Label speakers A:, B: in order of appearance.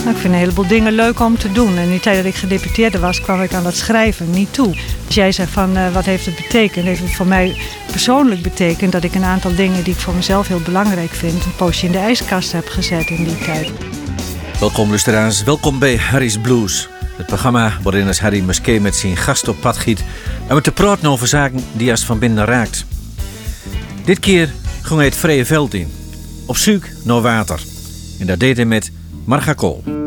A: Nou, ik vind een heleboel dingen leuk om te doen. En in die tijd dat ik gedeputeerde was, kwam ik aan dat schrijven niet toe. Dus jij zegt van, wat heeft het betekend? Heeft het voor mij persoonlijk betekend dat ik een aantal dingen die ik voor mezelf heel belangrijk vind, een poosje in de ijskast heb gezet in die tijd.
B: Welkom luisteraars, welkom bij Harry's Blues. Het programma waarin als Harry Musquet met zijn gast op pad giet en we te praten over zaken die als van binnen raakt. Dit keer ging hij het vrije veld in, op zoek naar water. En dat deed hij met Marga Kool.